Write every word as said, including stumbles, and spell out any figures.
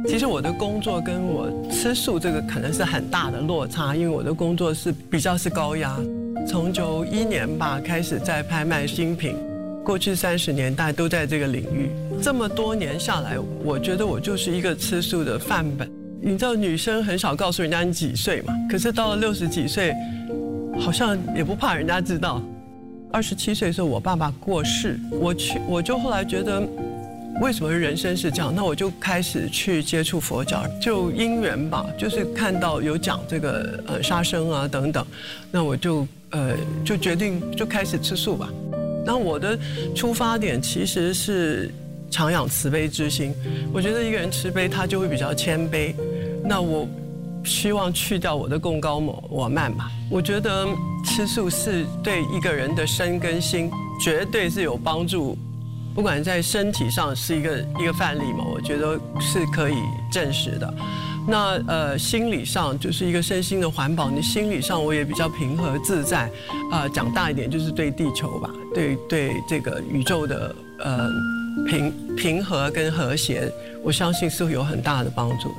其实我的工作跟我吃素这个可能是很大的落差，因为我的工作是比较是高压。从九一年吧开始在拍卖精品，过去三十年大家都在这个领域。这么多年下来，我觉得我就是一个吃素的范本。你知道女生很少告诉人家你几岁嘛，可是到了六十几岁，好像也不怕人家知道。二十七岁的时候，我爸爸过世，我去我就后来觉得。为什么人生是这样？那我就开始去接触佛教，就因缘吧，就是看到有讲这个呃杀生啊等等，那我就呃就决定就开始吃素吧。那我的出发点其实是常养慈悲之心，我觉得一个人慈悲他就会比较谦卑。那我希望去掉我的贡高我我慢吧。我觉得吃素是对一个人的身跟心绝对是有帮助。不管在身体上是一个一个范例嘛，我觉得是可以证实的。那呃，心理上就是一个身心的环保，你心理上我也比较平和自在。啊、呃，讲大一点就是对地球吧，对对这个宇宙的呃平平和跟和谐，我相信是会有很大的帮助的。